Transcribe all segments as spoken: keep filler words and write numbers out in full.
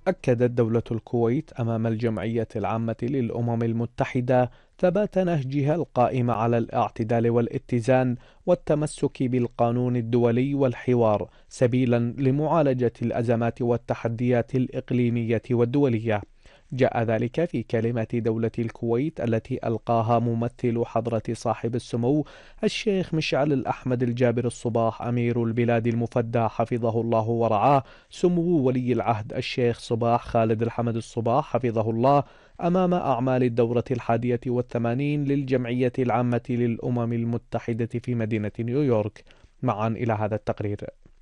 أكدت دولة الكويت أمام الجمعية العامة للأمم المتحدة ثبات نهجها القائم على الاعتدال والاتزان والتمسك بالقانون الدولي والحوار سبيلا لمعالجة الأزمات والتحديات الإقليمية والدولية. جاء ذلك في كلمة دولة الكويت التي ألقاها ممثل حضرة صاحب السمو الشيخ مشعل الأحمد الجابر الصباح أمير البلاد المفدى حفظه الله ورعاه سمو ولي العهد الشيخ صباح خالد الحمد الصباح حفظه الله أمام أعمال الدورة الحادية والثمانين للجمعية العامة للأمم المتحدة في مدينة نيويورك. معا إلى هذا التقرير.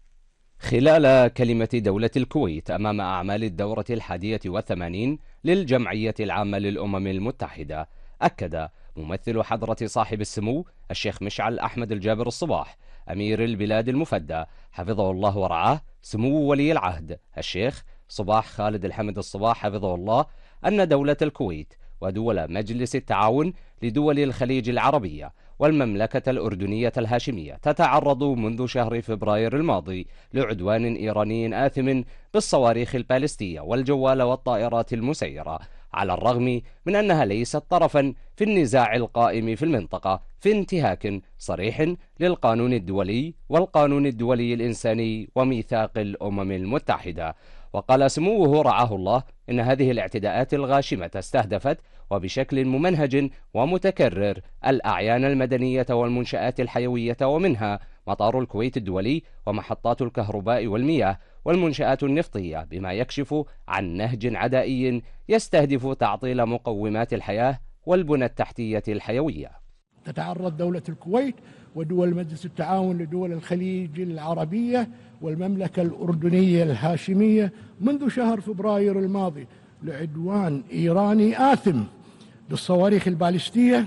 خلال كلمة دولة الكويت أمام أعمال الدورة الحادية والثمانين للجمعية العامة للأمم المتحدة، أكد ممثل حضرة صاحب السمو الشيخ مشعل أحمد الجابر الصباح أمير البلاد المفدى حفظه الله ورعاه سمو ولي العهد الشيخ صباح خالد الحمد الصباح حفظه الله أن دولة الكويت ودول مجلس التعاون لدول الخليج العربية والمملكة الأردنية الهاشمية تتعرض منذ شهر فبراير الماضي لعدوان إيراني آثم بالصواريخ البالستية والجوال والطائرات المسيرة، على الرغم من أنها ليست طرفا في النزاع القائم في المنطقة في انتهاك صريح للقانون الدولي والقانون الدولي الإنساني وميثاق الأمم المتحدة. وقال سموه رعاه الله إن هذه الاعتداءات الغاشمة استهدفت وبشكل ممنهج ومتكرر الأعيان المدنية والمنشآت الحيوية، ومنها مطار الكويت الدولي ومحطات الكهرباء والمياه والمنشآت النفطية، بما يكشف عن نهج عدائي يستهدف تعطيل مقومات الحياة والبنى التحتية الحيوية. تتعرض دولة الكويت ودول مجلس التعاون لدول الخليج العربية والمملكة الأردنية الهاشمية منذ شهر فبراير الماضي لعدوان إيراني آثم بالصواريخ البالستية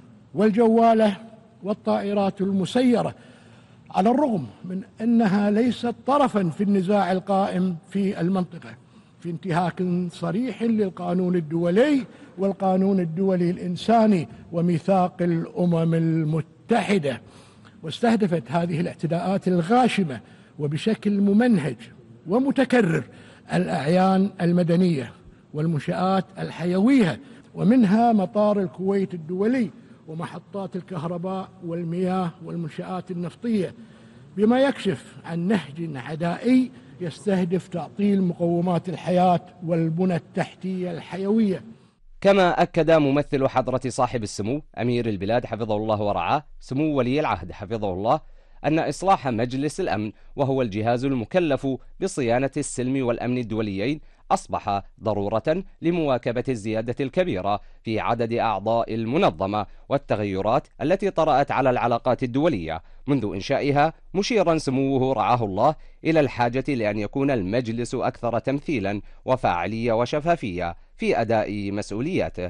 والجوالة والطائرات المسيرة، على الرغم من أنها ليست طرفا في النزاع القائم في المنطقة في انتهاك صريح للقانون الدولي والقانون الدولي الإنساني وميثاق الأمم المتحدة. واستهدفت هذه الاعتداءات الغاشمة وبشكل ممنهج ومتكرر الأعيان المدنية والمنشآت الحيوية، ومنها مطار الكويت الدولي ومحطات الكهرباء والمياه والمنشآت النفطية، بما يكشف عن نهج عدائي يستهدف تعطيل مقومات الحياة والبنى التحتية الحيوية. كما أكد ممثل حضرة صاحب السمو أمير البلاد حفظه الله ورعاه سمو ولي العهد حفظه الله أن إصلاح مجلس الأمن وهو الجهاز المكلف بصيانة السلم والأمن الدوليين أصبح ضرورة لمواكبة الزيادة الكبيرة في عدد أعضاء المنظمة والتغيرات التي طرأت على العلاقات الدولية منذ إنشائها، مشيرا سموه رعاه الله إلى الحاجة لأن يكون المجلس أكثر تمثيلا وفاعلية وشفافية في أداء مسؤولياته.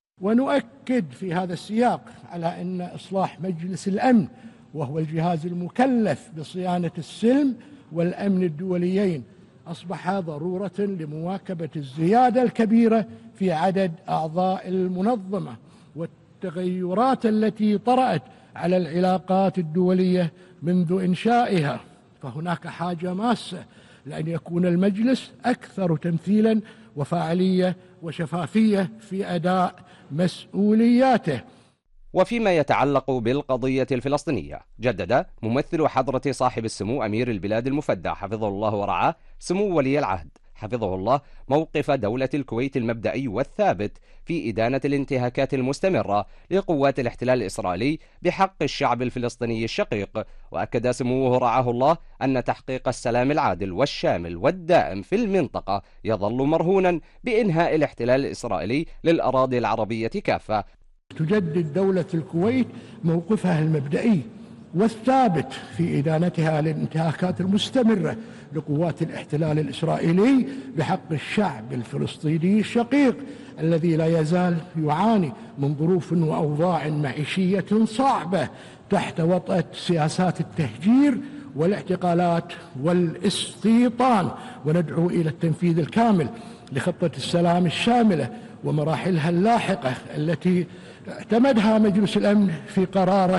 ونؤكد في هذا السياق على أن إصلاح مجلس الأمن وهو الجهاز المكلف بصيانة السلم والأمن الدوليين أصبح ضرورة لمواكبة الزيادة الكبيرة في عدد أعضاء المنظمة والتغيرات التي طرأت على العلاقات الدولية منذ إنشائها. فهناك حاجة ماسة لأن يكون المجلس أكثر تمثيلا وفاعلية وشفافية في أداء مسؤولياته. وفيما يتعلق بالقضية الفلسطينية، جدد ممثل حضرة صاحب السمو أمير البلاد المفدى حفظه الله ورعاه سمو ولي العهد حفظه الله موقف دولة الكويت المبدئي والثابت في إدانة الانتهاكات المستمرة لقوات الاحتلال الإسرائيلي بحق الشعب الفلسطيني الشقيق. وأكد سموه رعاه الله أن تحقيق السلام العادل والشامل والدائم في المنطقة يظل مرهونا بإنهاء الاحتلال الإسرائيلي للأراضي العربية كافة. تجدد دولة الكويت موقفها المبدئي والثابت في إدانتها للانتهاكات المستمرة لقوات الاحتلال الإسرائيلي بحق الشعب الفلسطيني الشقيق الذي لا يزال يعاني من ظروف وأوضاع معيشية صعبة تحت وطأة سياسات التهجير والاعتقالات والاستيطان. وندعو إلى التنفيذ الكامل لخطة السلام الشاملة ومراحلها اللاحقة التي اعتمدها مجلس الأمن في قراره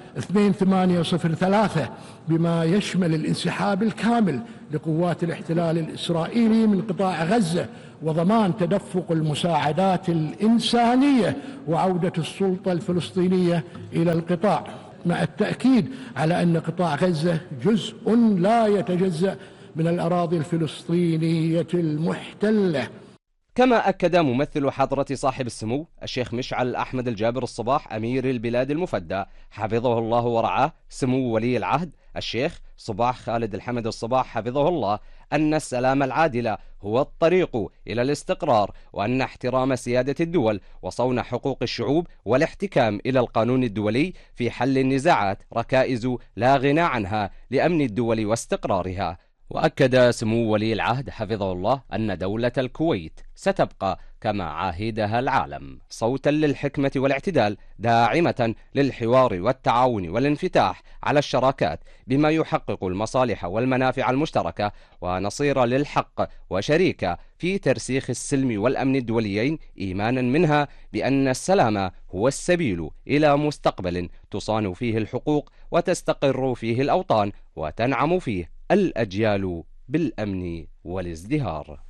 اثنين ثمانية صفر ثلاثة بما يشمل الانسحاب الكامل لقوات الاحتلال الإسرائيلي من قطاع غزة وضمان تدفق المساعدات الإنسانية وعودة السلطة الفلسطينية إلى القطاع، مع التأكيد على أن قطاع غزة جزء لا يتجزأ من الأراضي الفلسطينية المحتلة. كما أكد ممثل حضرة صاحب السمو الشيخ مشعل أحمد الجابر الصباح أمير البلاد المفدى حفظه الله ورعاه سمو ولي العهد الشيخ صباح خالد الحمد الصباح حفظه الله أن السلام العادل هو الطريق إلى الاستقرار، وأن احترام سيادة الدول وصون حقوق الشعوب والاحتكام إلى القانون الدولي في حل النزاعات ركائز لا غنى عنها لأمن الدول واستقرارها. وأكد سمو ولي العهد حفظه الله أن دولة الكويت ستبقى كما عاهدها العالم صوتا للحكمة والاعتدال، داعمة للحوار والتعاون والانفتاح على الشراكات بما يحقق المصالح والمنافع المشتركة، ونصير للحق وشريكة في ترسيخ السلم والأمن الدوليين، إيمانا منها بأن السلام هو السبيل إلى مستقبل تصان فيه الحقوق وتستقر فيه الأوطان وتنعم فيه الأجيال بالأمن والازدهار.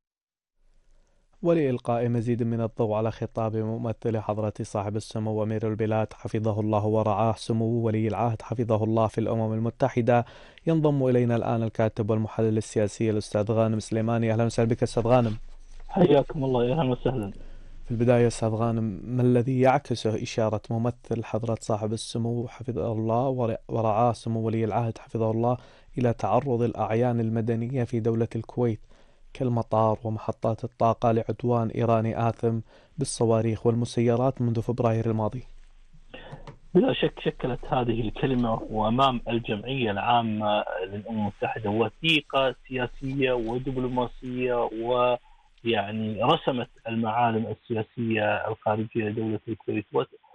ولإلقاء مزيد من الضوء على خطاب ممثل حضرة صاحب السمو أمير البلاد حفظه الله ورعاه سمو ولي العهد حفظه الله في الأمم المتحدة، ينضم إلينا الآن الكاتب والمحلل السياسي الأستاذ غانم سليماني. أهلا وسهلا بك أستاذ غانم. حياكم الله، يا أهلا وسهلا. في البداية أستاذ غانم، ما الذي يعكسه إشارة ممثل حضرة صاحب السمو حفظه الله ورعاه سمو ولي العهد حفظه الله إلى تعرض الأعيان المدنية في دولة الكويت كالمطار ومحطات الطاقة لعدوان إيراني آثم بالصواريخ والمسيرات منذ فبراير الماضي؟ بلا شك شكلت هذه الكلمة وأمام الجمعية العامة للأمم المتحدة وثيقة سياسية ودبلوماسية، ويعني رسمت المعالم السياسية الخارجية لدولة الكويت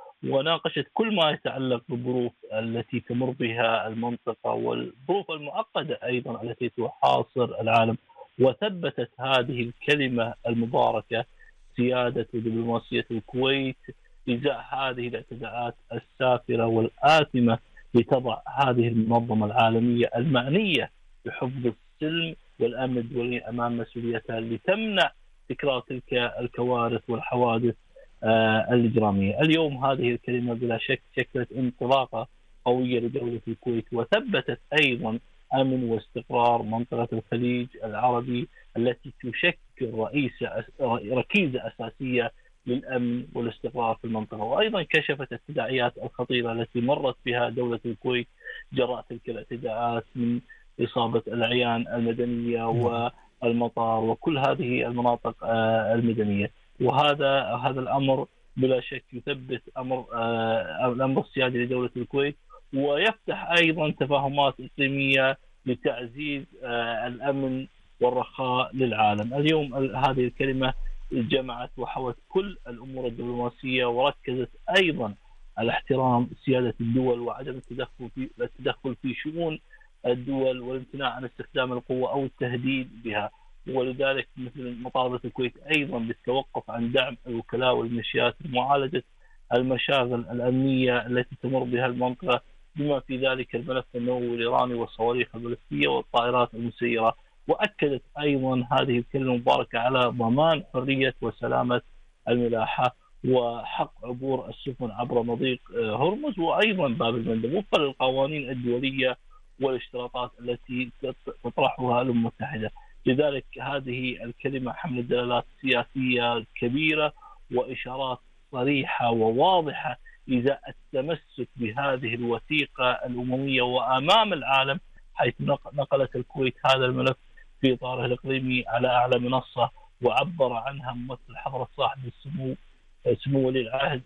وناقشت كل ما يتعلق بالظروف التي تمر بها المنطقة والظروف المعقدة أيضا التي تحاصر العالم، وثبتت هذه الكلمة المباركة سيادة ودبلوماسية الكويت إزاء هذه الاعتداءات السافرة والآثمة لتضع هذه المنظمة العالمية المعنية بحفظ السلم والأمن الدولي أمام مسؤوليتها لتمنع تكرار تلك الكوارث والحوادث آه الإجرامية. اليوم هذه الكلمة بلا شك شكلت انطلاقة قوية لدولة الكويت، وثبتت أيضا أمن واستقرار منطقة الخليج العربي التي تشكل رئيسة ركيزة أساسية للأمن والاستقرار في المنطقة، وأيضا كشفت التداعيات الخطيرة التي مرت بها دولة الكويت جراء تلك الاعتداءات من إصابة الأعيان المدنية والمطار وكل هذه المناطق المدنية. وهذا هذا الأمر بلا شك يثبت أمر الأمر السيادي لدولة الكويت، ويفتح أيضا تفاهمات إقليمية لتعزيز الأمن والرخاء للعالم. اليوم هذه الكلمة جمعت وحوت كل الأمور الدبلوماسية، وركزت أيضا على احترام سيادة الدول وعدم التدخل في التدخل في شؤون الدول والامتناع عن استخدام القوة أو التهديد بها. ولذلك مثل مطالبة الكويت أيضا بالتوقف عن دعم الوكلاء والميليشيات لمعالجة المشاغل الأمنية التي تمر بها المنطقة، بما في ذلك الملف النووي الإيراني والصواريخ البالستية والطائرات المسيرة. وأكدت أيضا هذه الكلمة المباركة على ضمان حرية وسلامة الملاحة وحق عبور السفن عبر مضيق هرمز وأيضا باب المندب وفقا للقوانين الدولية والاشتراطات التي تطرحها الأمم المتحدة. لذلك هذه الكلمة حملت دلالات سياسية كبيرة وإشارات صريحة وواضحة إذا التمسك بهذه الوثيقة الأممية وأمام العالم، حيث نقلت الكويت هذا الملف في إطاره الإقليمي على أعلى منصة، وعبر عنها ممثل حضرة صاحب السمو سمو ولي العهد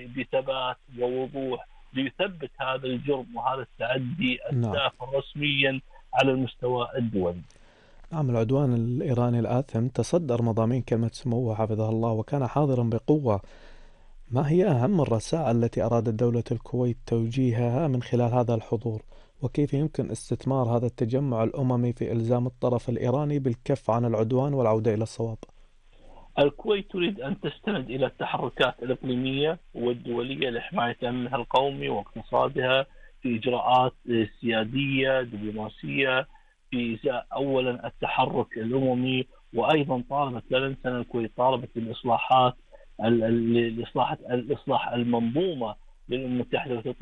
بثبات ووضوح ليثبت هذا الجرم وهذا التعدي السافر رسميا على المستوى الدولي. نعم، العدوان الإيراني الآثم تصدر مضامين كلمة سموه حفظه الله وكان حاضرا بقوة. ما هي أهم الرسائل التي أرادت دولة الكويت توجيهها من خلال هذا الحضور؟ وكيف يمكن استثمار هذا التجمع الأممي في إلزام الطرف الإيراني بالكف عن العدوان والعودة إلى الصواب؟ الكويت تريد أن تستند إلى التحركات الإقليمية والدولية لحماية أمنها القومي واقتصادها في إجراءات سيادية دبلوماسية، في إزاء أولا التحرك الأممي، وأيضا طالبت لا ننسى أن الكويت طالبت بالإصلاحات الإصلاح الإصلاح المنظومة للأمم المتحدة